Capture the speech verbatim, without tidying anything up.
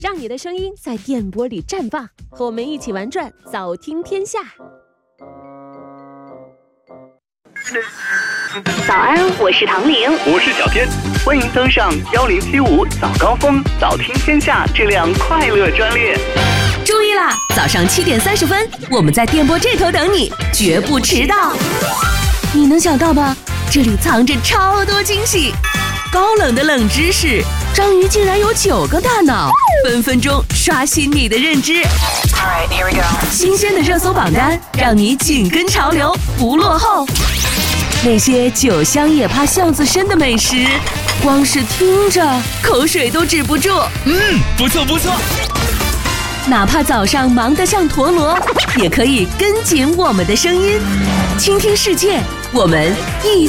让你的声音在电波里绽放，和我们一起玩转早听天下。 早安，我是唐玲， 我是小天，欢迎登上幺零七五早高峰早听天下这辆快乐专列。 注意啦，早上七点三十分，我们在电波这头等你，绝不迟到。你能想到吗？这里藏着超多惊喜，高冷的冷知识，章鱼竟然有九个大脑，分分钟刷新你的认知。 Alright, here we go. 新鲜的热搜榜单，让你紧跟潮流，不落后。那些酒香也怕巷子深的美食，光是听着口水都止不住。 嗯，不错不错。 哪怕早上忙得像陀螺，也可以跟紧我们的声音，倾听世界，我们一